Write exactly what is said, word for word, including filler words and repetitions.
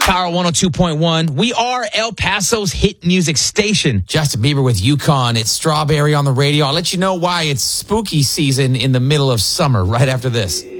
Power one oh two point one. We are El Paso's hit music station. Justin Bieber with Yukon. It's Strawberry on the radio. I'll let you know why it's spooky season in the middle of summer right after this.